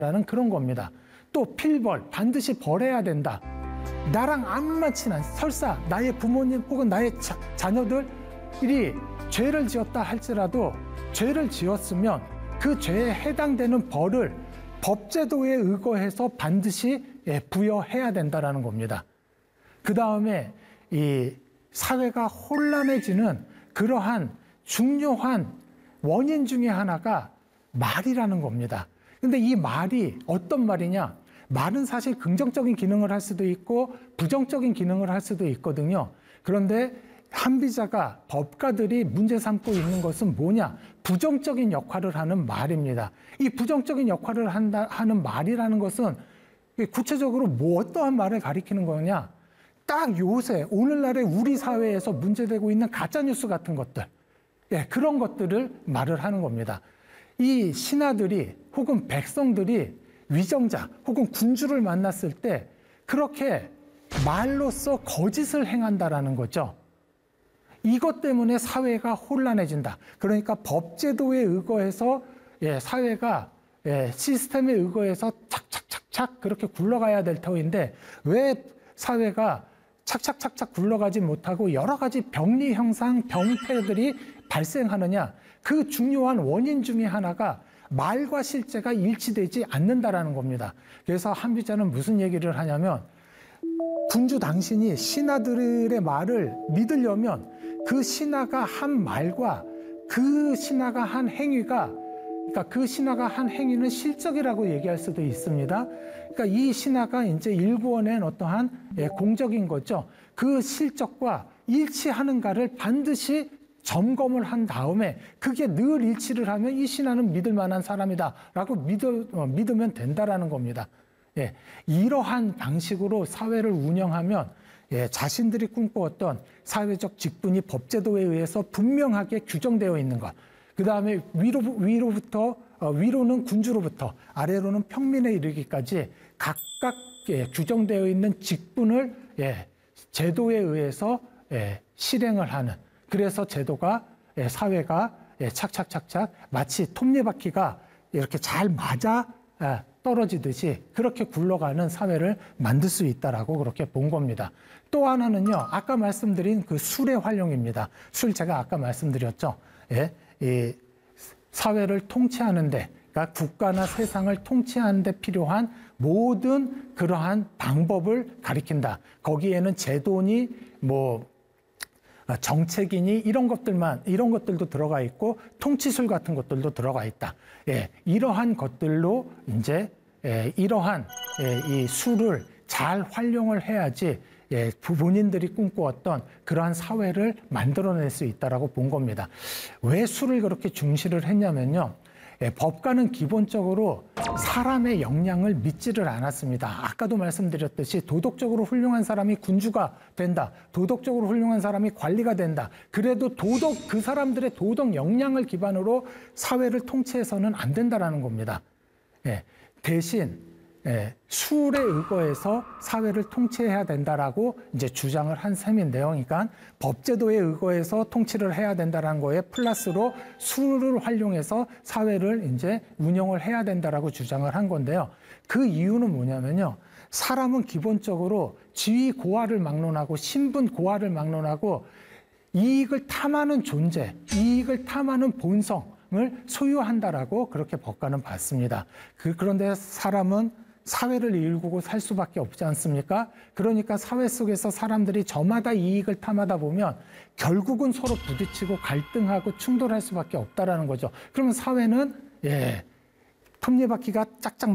그런 겁니다. 또 필벌, 반드시 벌해야 된다. 나랑 암만 친한, 설사 나의 부모님 혹은 나의 자녀들이 죄를 지었다 할지라도 죄를 지었으면 그 죄에 해당되는 벌을 법제도에 의거해서 반드시 부여해야 된다는 겁니다. 그 다음에 이 사회가 혼란해지는 그러한 중요한 원인 중에 하나가 말이라는 겁니다. 근데 이 말이 어떤 말이냐? 말은 사실 긍정적인 기능을 할 수도 있고 부정적인 기능을 할 수도 있거든요. 그런데 한비자가 법가들이 문제 삼고 있는 것은 뭐냐? 부정적인 역할을 하는 말입니다. 이 부정적인 역할을 하는 말이라는 것은 구체적으로 어떠한 말을 가리키는 거냐? 딱 요새 오늘날의 우리 사회에서 문제되고 있는 가짜뉴스 같은 것들, 그런 것들을 말을 하는 겁니다. 이 신하들이 혹은 백성들이 위정자 혹은 군주를 만났을 때 그렇게 말로써 거짓을 행한다라는 거죠. 이것 때문에 사회가 혼란해진다. 그러니까 법제도에 의거해서 사회가 시스템에 의거해서 착착착착 그렇게 굴러가야 될 터인데 왜 사회가 착착착착 굴러가지 못하고 여러 가지 병리 형상, 병폐들이 발생하느냐? 그 중요한 원인 중에 하나가 말과 실제가 일치되지 않는다라는 겁니다. 그래서 한비자는 무슨 얘기를 하냐면 군주 당신이 신하들의 말을 믿으려면 그 신하가 한 말과 그 신하가 한 행위가 그러니까 그 신하가 한 행위는 실적이라고 얘기할 수도 있습니다. 그러니까 이 신하가 이제 일구어낸 어떠한 공적인 거죠. 그 실적과 일치하는가를 반드시 점검을 한 다음에 그게 늘 일치를 하면 이 신하는 믿을 만한 사람이다라고 믿으면 된다라는 겁니다. 이러한 방식으로 사회를 운영하면 자신들이 꿈꿔왔던 사회적 직분이 법제도에 의해서 분명하게 규정되어 있는 것. 그 다음에 위로는 군주로부터 아래로는 평민에 이르기까지 각각 규정되어 있는 직분을 제도에 의해서 실행을 하는. 그래서 제도가 사회가 착착착착 마치 톱니바퀴가 이렇게 잘 맞아 떨어지듯이 그렇게 굴러가는 사회를 만들 수 있다라고 그렇게 본 겁니다. 또 하나는요, 아까 말씀드린 그 술의 활용입니다. 술 제가 아까 말씀드렸죠. 이 사회를 통치하는데, 그러니까 국가나 세상을 통치하는데 필요한 모든 그러한 방법을 가리킨다. 거기에는 제도니 정책이니 이런 것들도 들어가 있고 통치술 같은 것들도 들어가 있다. 이러한 것들로 이제 이러한 이 술을 잘 활용을 해야지 본인들이 꿈꿔왔던 그러한 사회를 만들어낼 수 있다라고 본 겁니다. 왜 술을 그렇게 중시를 했냐면요. 법가는 기본적으로 사람의 역량을 믿지를 않았습니다. 아까도 말씀드렸듯이 도덕적으로 훌륭한 사람이 군주가 된다. 도덕적으로 훌륭한 사람이 관리가 된다. 그래도 그 사람들의 도덕 역량을 기반으로 사회를 통치해서는 안 된다라는 겁니다. 대신 술에 의거해서 사회를 통치해야 된다라고 이제 주장을 한 셈인데요. 그러니까 법제도에 의거해서 통치를 해야 된다라는 거에 플러스로 술을 활용해서 사회를 이제 운영을 해야 된다라고 주장을 한 건데요. 그 이유는 뭐냐면요. 사람은 기본적으로 지위 고하를 막론하고 신분 고하를 막론하고 이익을 탐하는 존재, 이익을 탐하는 본성을 소유한다라고 그렇게 법가는 봤습니다. 그런데 사람은 사회를 일구고 살 수밖에 없지 않습니까? 그러니까 사회 속에서 사람들이 저마다 이익을 탐하다 보면 결국은 서로 부딪히고 갈등하고 충돌할 수밖에 없다라는 거죠. 그러면 사회는 톱니바퀴가 짝짝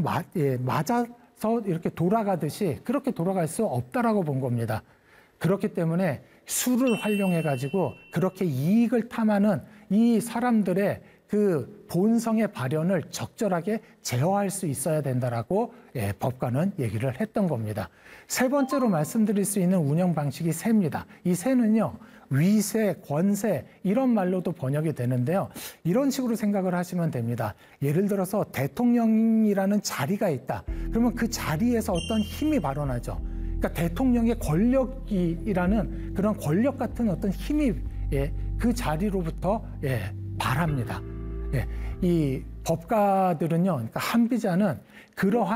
맞아서 이렇게 돌아가듯이 그렇게 돌아갈 수 없다라고 본 겁니다. 그렇기 때문에 술을 활용해 가지고 그렇게 이익을 탐하는 이 사람들의 그 본성의 발현을 적절하게 제어할 수 있어야 된다라고 법가는 얘기를 했던 겁니다. 세 번째로 말씀드릴 수 있는 운영 방식이 세입니다. 이 세는요, 위세, 권세 이런 말로도 번역이 되는데요. 이런 식으로 생각을 하시면 됩니다. 예를 들어서 대통령이라는 자리가 있다. 그러면 그 자리에서 어떤 힘이 발현하죠. 그러니까 대통령의 권력이라는 그런 권력 같은 어떤 힘이 그 자리로부터 발합니다. 이 법가들은요, 그러니까 한비자는 그러한